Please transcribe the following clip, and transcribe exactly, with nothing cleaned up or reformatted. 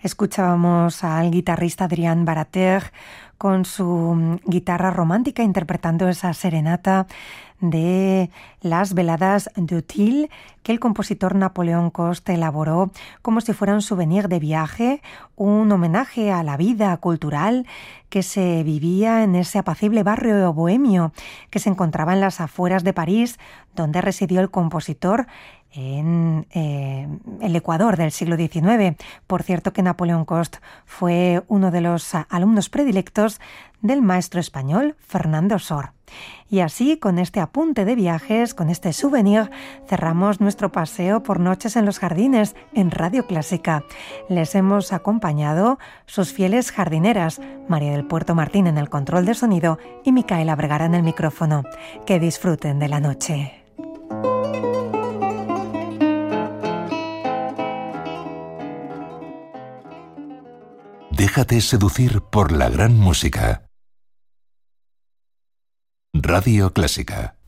Escuchábamos al guitarrista Adrián Barater con su guitarra romántica interpretando esa serenata de las veladas d'Utile que el compositor Napoleón Coste elaboró como si fuera un souvenir de viaje, un homenaje a la vida cultural que se vivía en ese apacible barrio bohemio que se encontraba en las afueras de París, donde residió el compositor en eh, el Ecuador del siglo diecinueve. Por cierto que Napoleón Coste fue uno de los alumnos predilectos del maestro español Fernando Sor. Y así, con este apunte de viajes, con este souvenir, cerramos nuestro paseo por Noches en los Jardines en Radio Clásica. Les hemos acompañado sus fieles jardineras, María del Puerto Martín en el control de sonido y Micaela Vergara en el micrófono. Que disfruten de la noche. Déjate seducir por la gran música. Radio Clásica.